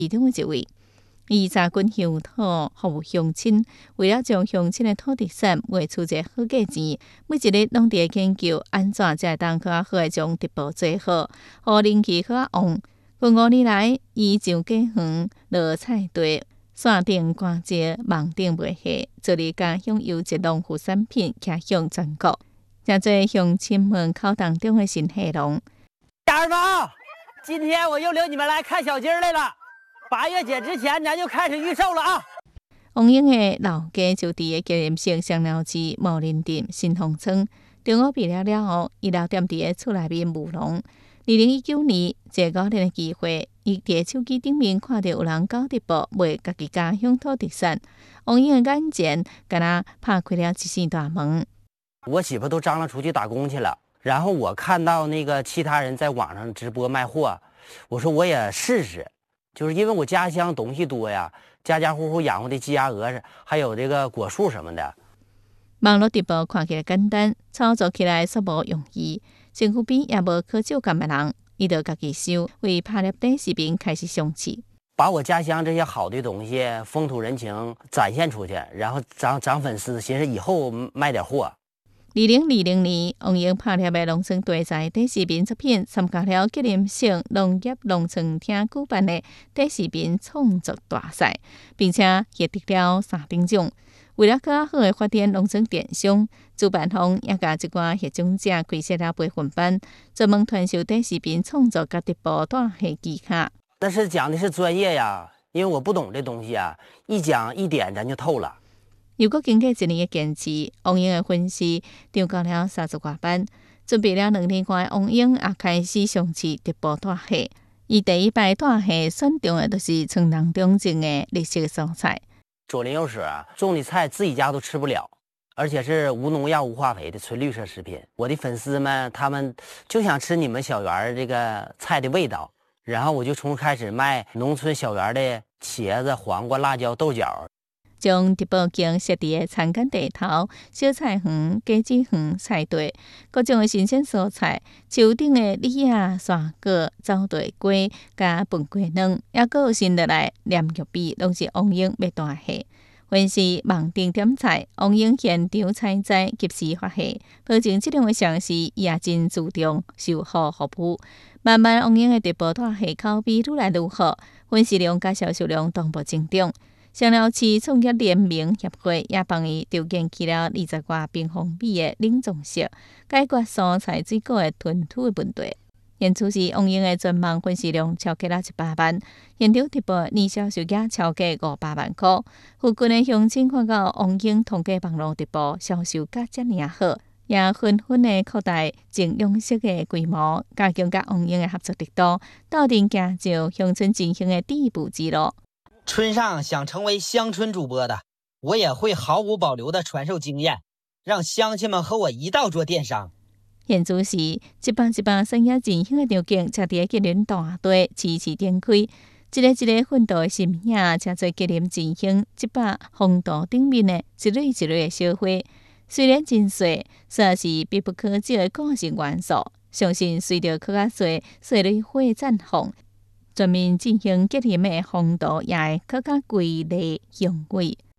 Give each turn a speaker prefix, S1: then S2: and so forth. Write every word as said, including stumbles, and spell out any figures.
S1: 其中的一位。伊查军乡土服务乡亲，为了将乡亲的土地产卖出一个好价钱，每一日拢伫研究安怎才会当较好诶将直播做好，互人气较旺。近五年来，伊上家园、落菜地、线顶挂节、网顶卖货，做哩家享有一农副产品骑向全国，真侪乡亲们口当中的新黑龙。
S2: 家人们啊，今天我又领你们来看小鸡儿来了。八月节之前，咱就开始预售了啊！
S1: 王英的老家就伫个吉林省双寮市茂林镇新丰村。中午毕业了后，伊老店伫个厝内面务农。二零一九年，一个偶然的机会，伊伫手机顶面看到有人搞直播卖家己家乡土地产，王英的眼前敢若拍开了一扇大门。
S2: 我媳妇都张罗出去打工去了，然后我看到那个其他人在网上直播卖货，我说我也试试。就是因为我家乡东西多呀，家家户户养活的鸡鸭鹅，还有这个果树什么的。
S1: 网络直播看起来简单，操作起来煞无容易。身躯边也无可少感的人，伊就家己收，为拍摄短视频开始上市。
S2: 把我家乡这些好的东西、风土人情展现出去，然后涨涨粉丝，寻思以后卖点货。
S1: 二零二零年，王英拍摄的农村题材短视频作品，参加了吉林省农业农村厅举办的短视频创作大赛，并且获得了三等奖。为了更好的发展农村电商，主办方也甲一寡获奖者开设了培训班，专门传授短视频创作甲直播带货技巧。
S2: 但是讲的是专业呀，因为我不懂这东西啊，一讲一点咱就透了。
S1: 如果经过一年的坚持，王英的粉丝上到了三十外班。准备了两年半，王英也开始上市直播带货。伊第一摆带货选中的就是村当中种的绿色蔬菜。
S2: 左邻右舍种的菜自己家都吃不了，而且是无农药无化肥的纯绿色食品。我的粉丝们他们就想吃你们小园这个菜的味道，然后我就从开始卖农村小园的茄子、黄瓜、辣椒、豆角。
S1: 将直播间设伫个田间地头、小菜园、果子园、菜地，各种的新鲜蔬菜，树顶的李啊、山果、走地瓜、加笨瓜卵，也阁有新落来黏玉米，拢是王英要带货。凡是网顶点菜，王英现场采摘，及时发货，保证质量的上市，伊也真注重售后服务。慢慢，王英的直播带货口碑愈来愈好，粉丝量甲销售量同步增长。双寮市创业联盟协会也帮伊调研起了二十外平方米的冷藏室，解决蔬菜水果的囤吐的问题。现此时，王英的全网粉丝量超过了一百万，现场直播年销售额超过五百万块。附近的乡亲看到王英通过网络直播销售甲遮尔好，也纷纷的扩大种养式的规模，加强甲王英的合作力度，斗阵行就乡村振兴的第一步之路。
S3: 村上想成为乡村主播的，我也会毫无保留地传授经验，让乡亲们和我一道做电商。
S1: 现此时，一百一百产业振兴的条件，才伫吉林大地齐齐展开。一个一个奋斗的心影，才做吉林振兴一百风度顶面的一蕊一蕊的小花。虽然真细，却是必不可少的个性元素。相信随着更较多细蕊花绽放，全面振兴吉林的风度也会更加瑰丽雄伟。